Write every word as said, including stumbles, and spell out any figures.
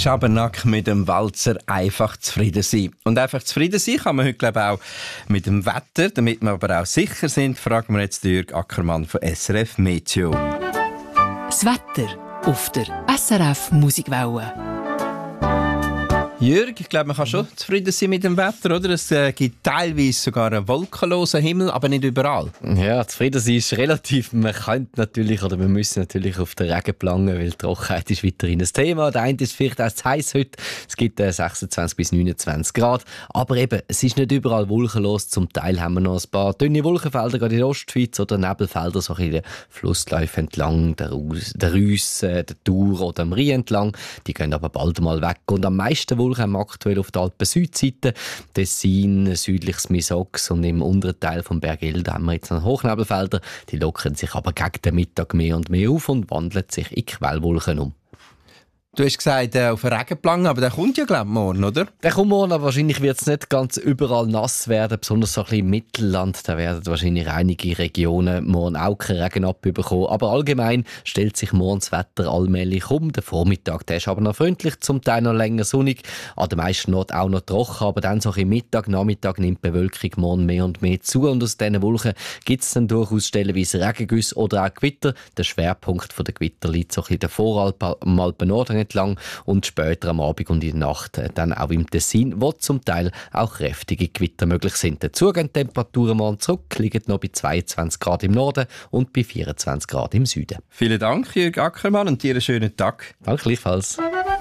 Schabernack mit dem Walzer «Einfach zufrieden sein». Und einfach zufrieden sein kann man heute, glaube ich, auch mit dem Wetter. Damit wir aber auch sicher sind, fragen wir jetzt Jürg Ackermann von S R F Meteo. Das Wetter auf der S R F Musikwelle. Jürg, ich glaube, man kann schon zufrieden sein mit dem Wetter, oder? Es äh, gibt teilweise sogar einen wolkenlosen Himmel, aber nicht überall. Ja, zufrieden sein ist relativ. Man könnte natürlich, oder wir müssen natürlich auf den Regen planen, weil die Trockenheit ist weiterhin ein Thema. Der eine ist vielleicht auch zu heiß heute. Es gibt äh, sechsundzwanzig bis neunundzwanzig Grad. Aber eben, es ist nicht überall wolkenlos. Zum Teil haben wir noch ein paar dünne Wolkenfelder, gerade in der Ostschweiz, oder Nebelfelder, so in den Flussläufen entlang, der Rüss, der Thur oder dem Rhein entlang. Die gehen aber bald mal weg. Und am meisten Wolken haben wir aktuell auf der Alpen-Südseite, Tessin, südliches Misox, und im unteren Teil vom Berg Elde haben wir jetzt noch Hochnebelfelder. Die lockern sich aber gegen den Mittag mehr und mehr auf und wandeln sich in Quellwolken um. Du hast gesagt, äh, auf einen Regenplan, aber der kommt ja, glaube ich, morgen, oder? Der kommt morgen, aber wahrscheinlich wird es nicht ganz überall nass werden, besonders so ein bisschen im Mittelland. Da werden wahrscheinlich einige Regionen morgen auch keinen Regen abbekommen. Aber allgemein stellt sich morgen das Wetter allmählich um. Der Vormittag der ist aber noch freundlich, zum Teil noch länger sonnig, an den meisten Orten auch noch trocken, aber dann so im Mittag, Nachmittag nimmt die Bewölkung morgen mehr und mehr zu, und aus diesen Wolken gibt es dann durchaus stellenweise Regengüsse oder auch Gewitter. Der Schwerpunkt der Gewitter liegt so ein bisschen in der Voralpen, am Alpen-Norden entlang und später am Abend und in der Nacht dann auch im Tessin, wo zum Teil auch kräftige Gewitter möglich sind. Dazu gehen die Temperaturen morgen zurück, liegen noch bei zweiundzwanzig Grad im Norden und bei vierundzwanzig Grad im Süden. Vielen Dank, Jürg Ackermann, und dir einen schönen Tag. Danke gleichfalls.